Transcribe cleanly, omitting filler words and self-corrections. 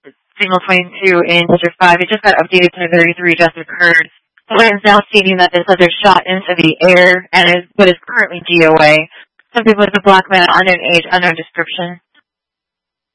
Signal 22 in District 5. It just got updated to 33 just occurred. The land is now stating that this other shot into the air and is what is currently DOA. Some people is a black man, unknown age, unknown description.